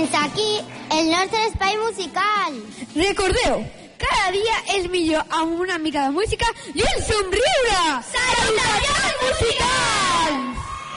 Fins aquí el nostre espai musical. Recordeu, cada dia és millor amb una mica de música i un somriure! Salutacions musicals!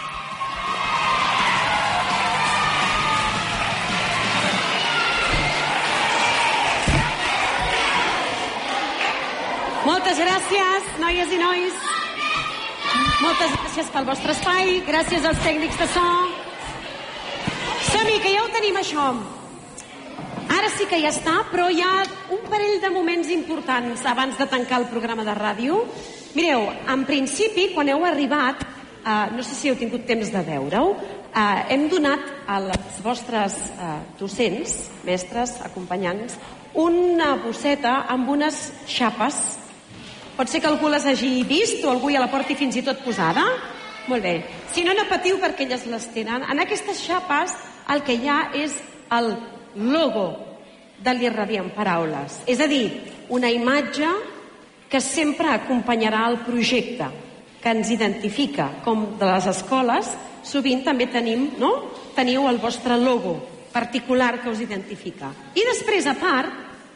Moltes gràcies, noies i nois. Moltes gràcies pel vostre espai. Gràcies als tècnics de so. Som-hi, que ja ho tenim, això. Ara sí que ja està, però hi ha un parell de moments importants abans de tancar el programa de ràdio. Mireu, en principi, quan heu arribat, no sé si heu tingut temps de veure-ho, hem donat a les vostres docents, mestres, acompanyants, una bosseta amb unes xapes. Pot ser que algú les hagi vist o algú ja la porti fins i tot posada? Molt bé. Si no, no patiu perquè elles les tenen. En aquestes xapes el que hi ha és el logo de l'Irradiem Paraules. És a dir, una imatge que sempre acompanyarà el projecte, que ens identifica. Com de les escoles, sovint també teniu el vostre logo particular que us identifica. I després, a part,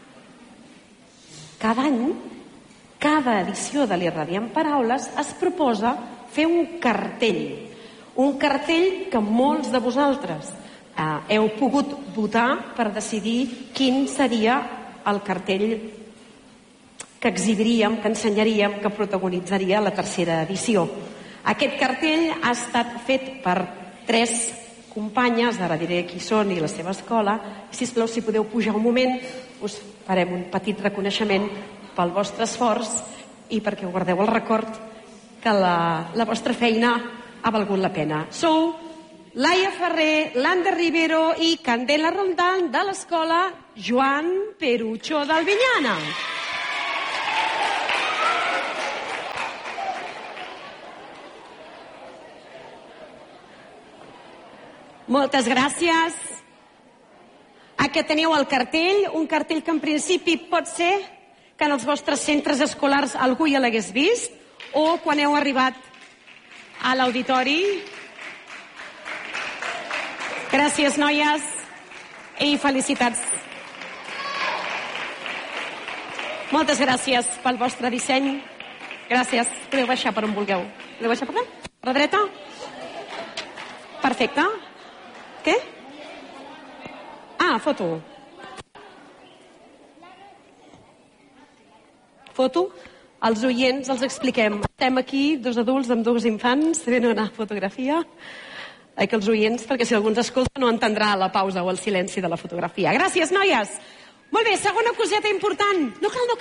cada any, cada edició de l'Irradiem Paraules es proposa fer un cartell que molts de vosaltres heu pogut votar per decidir quin seria el cartell que exhibiríem, que ensenyaríem, que protagonitzaria la tercera edició. Aquest cartell ha estat fet per 3 companyes, ara diré qui són i la seva escola. Sisplau, si podeu pujar un moment, us farem un petit reconeixement pel vostre esforç i perquè ho guardeu el record que la vostra feina ha valgut la pena. Sou Laia Ferrer, Lander Rivero i Candela Roldán de l'escola Joan Perucho d'Albinyana. Moltes gràcies. Aquí teniu el cartell, un cartell que en principi pot ser que en els vostres centres escolars algú ja l'hagués vist, o quan heu arribat a l'auditori. Gràcies, noies, i felicitats. Moltes gràcies pel vostre disseny. Gràcies. Podeu baixar per on vulgueu. Podeu baixar per allà? Per la dreta? Perfecte. Què? Foto. Foto. Els oients els expliquem. Estem aquí, 2 adults amb 2 infants, fent una fotografia. Que els oients, perquè si algú ens escolta no entendrà la pausa o el silenci de la fotografia. Gràcies, noies. Molt bé, segona coseta important.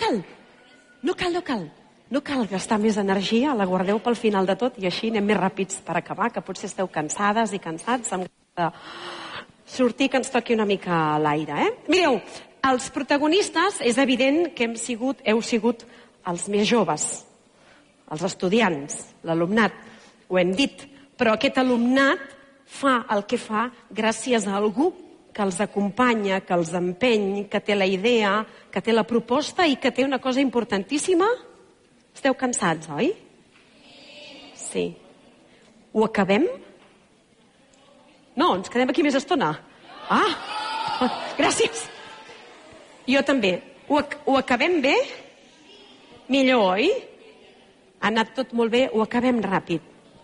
No cal gastar més energia, la guardeu pel final de tot i així anem més ràpids per acabar, que potser esteu cansades i cansats amb de sortir, que ens toqui una mica a l'aire. Mireu, els protagonistes és evident que heu sigut els més joves, els estudiants, l'alumnat, ho hem dit, però aquest alumnat fa el que fa gràcies a algú que els acompanya, que els empeny, que té la idea, que té la proposta i que té una cosa importantíssima. Esteu cansats, oi? Sí. Ho acabem? No, ens quedem aquí més estona. Gràcies. Jo també. Ho acabem bé? Millor, oi? Ha anat tot molt bé, ho acabem ràpid.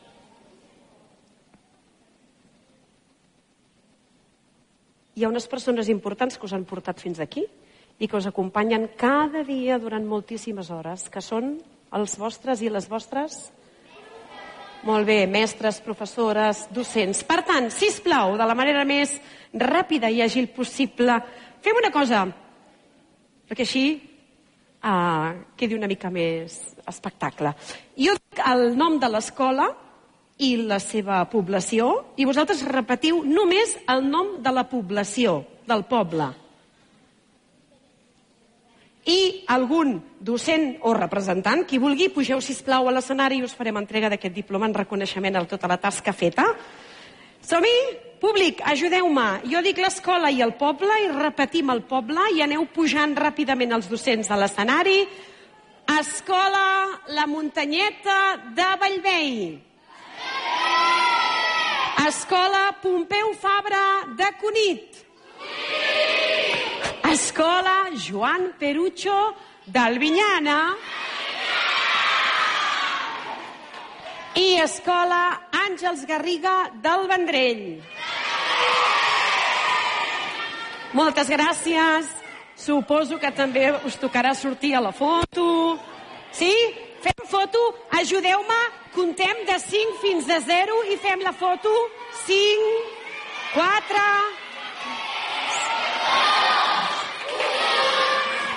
Hi ha unes persones importants que us han portat fins aquí i que us acompanyen cada dia durant moltíssimes hores, que són els vostres i les vostres... Molt bé, mestres, professores, docents. Per tant, sisplau, de la manera més ràpida i àgil possible, fem una cosa, perquè així quedi una mica més espectacle. Jo dic el nom de l'escola i la seva població, i vosaltres repetiu només el nom de la població, del poble. I algun docent o representant, qui vulgui, pugeu, sisplau, a l'escenari i us farem entrega d'aquest diploma en reconeixement a tota la tasca feta. Som-hi? Públic, ajudeu-me. Jo dic l'escola i el poble i repetim el poble i aneu pujant ràpidament els docents a l'escenari. Escola La Muntanyeta de Bellvei. Escola Pompeu Fabra de Cunit. Escola Joan Perucho d'Albinyana i Escola Àngels Garriga del Vendrell. Moltes gràcies. Suposo que també us tocarà sortir a la foto. Sí? Fem foto? Ajudeu-me. Contem de 5 fins a 0 i fem la foto. 5, 4...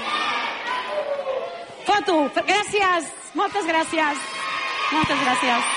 Foto. Gràcies. Moltes gràcies. Moltes gràcies.